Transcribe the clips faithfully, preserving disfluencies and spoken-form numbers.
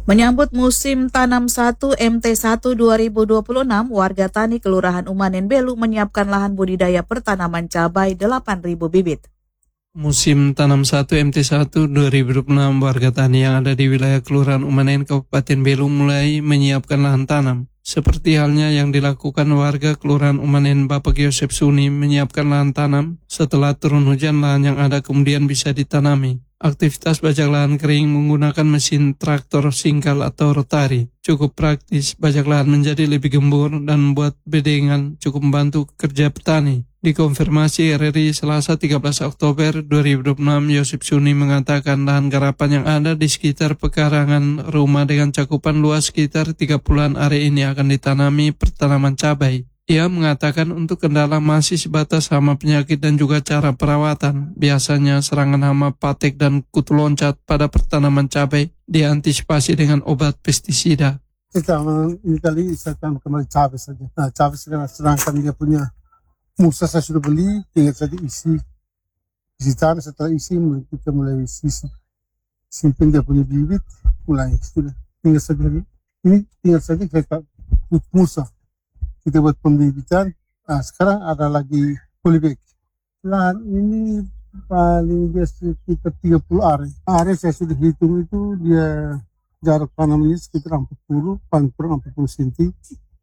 Menyambut musim tanam satu M T satu dua ribu dua puluh enam, warga tani Kelurahan Umanen Belu menyiapkan lahan budidaya pertanaman cabai delapan ribu bibit. Musim tanam satu M T satu dua ribu dua puluh enam, warga tani yang ada di wilayah Kelurahan Umanen, Kabupaten Belu mulai menyiapkan lahan tanam. Seperti halnya yang dilakukan warga Kelurahan Umanen, Bapak Yosep Suni menyiapkan lahan tanam. Setelah turun hujan, lahan yang ada kemudian bisa ditanami. Aktivitas bajak lahan kering menggunakan mesin traktor singkal atau rotari. Cukup praktis, bajak lahan menjadi lebih gembur dan membuat bedengan cukup membantu kerja petani. Dikonfirmasi R R I Selasa tiga belas Oktober dua ribu dua puluh enam, Yosep Suni mengatakan lahan garapan yang ada di sekitar pekarangan rumah dengan cakupan luas sekitar tiga puluhan area ini akan ditanami pertanaman cabai. Ia mengatakan untuk kendala masih sebatas hama penyakit dan juga cara perawatan. Biasanya serangan hama patek dan kutu loncat pada pertanaman cabai diantisipasi dengan obat pestisida. Kita ini kali saya akan kembali cabai saja. Nah, cabai sekarang sedangkan dia punya musa saya sudah beli, tinggal saja isi isi tanah. Setelah isi kita mulai isi simpan dia punya bibit, mulai sudah tinggal saja ini tinggal saja kita musa. Kita buat pembibitan. Nah, sekarang ada lagi polybag. Lahan ini paling dia sekitar tiga puluh are. Are saya sudah hitung itu dia jarak tanamnya sekitar empat puluh, paling kurang empat puluh sentimeter.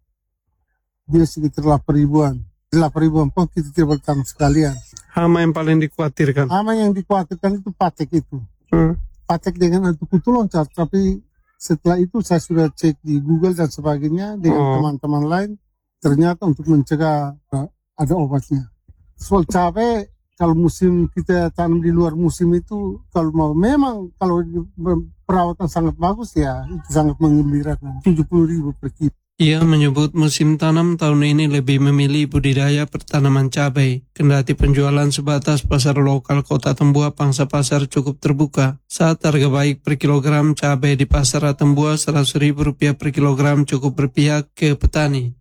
Dia sekitar delapan ribuan. delapan ribuan pun kita tidak bertanam sekalian. Hama yang paling dikhawatirkan? Hama yang dikhawatirkan itu patek itu. Hmm. Patek dengan itu kutu loncat. Tapi setelah itu saya sudah cek di Google dan sebagainya dengan oh. teman-teman lain. Ternyata untuk mencegah uh, ada obatnya. Soal cabai, kalau musim kita tanam di luar musim itu, kalau mau memang kalau perawatan sangat bagus ya, itu sangat menggembirakan. tujuh puluh ribu per kilo. Ia menyebut musim tanam tahun ini lebih memilih budidaya pertanaman cabai. Kendati penjualan sebatas pasar lokal Kota Tembua pangsa pasar cukup terbuka. Saat harga baik per kilogram cabai di pasar Tembua seratus ribu rupiah per kilogram cukup berpihak ke petani.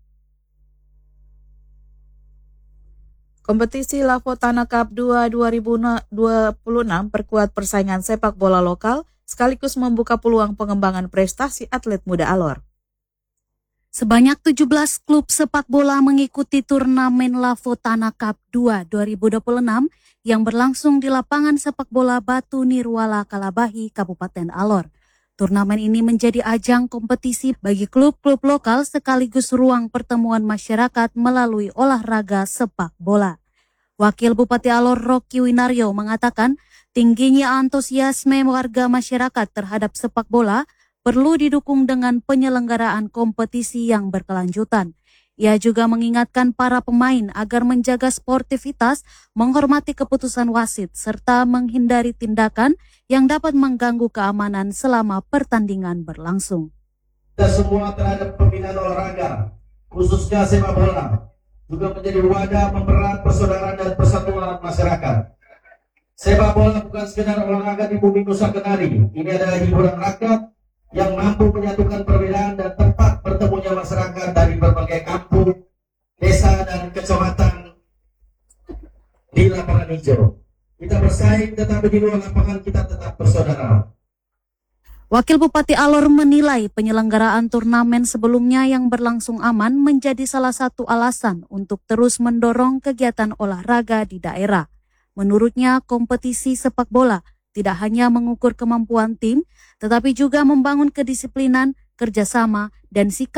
Kompetisi Lavotana Cup dua dua ribu dua puluh enam perkuat persaingan sepak bola lokal sekaligus membuka peluang pengembangan prestasi atlet muda Alor. Sebanyak tujuh belas klub sepak bola mengikuti turnamen Lavotana Cup dua dua ribu dua puluh enam yang berlangsung di lapangan sepak bola Batu Nirwala Kalabahi, Kabupaten Alor. Turnamen ini menjadi ajang kompetisi bagi klub-klub lokal sekaligus ruang pertemuan masyarakat melalui olahraga sepak bola. Wakil Bupati Alor Rocky Winaryo mengatakan tingginya antusiasme warga masyarakat terhadap sepak bola perlu didukung dengan penyelenggaraan kompetisi yang berkelanjutan. Ia juga mengingatkan para pemain agar menjaga sportivitas, menghormati keputusan wasit, serta menghindari tindakan yang dapat mengganggu keamanan selama pertandingan berlangsung. Kita semua terhadap pembinaan olahraga, khususnya sepak bola, juga menjadi wadah mempererat persaudaraan dan persatuan masyarakat. Sepak bola bukan sekedar olahraga di bumi Nusa Kenari, ini adalah hiburan rakyat yang mampu menyatukan perbedaan dan tempat bertemunya masyarakat dari berbagai kampung, desa, dan kecamatan di lapangan hijau. Kita bersaing tetapi di luar lapangan kita tetap bersaudara. Wakil Bupati Alor menilai penyelenggaraan turnamen sebelumnya yang berlangsung aman menjadi salah satu alasan untuk terus mendorong kegiatan olahraga di daerah. Menurutnya, kompetisi sepak bola tidak hanya mengukur kemampuan tim, tetapi juga membangun kedisiplinan, kerjasama, dan sikap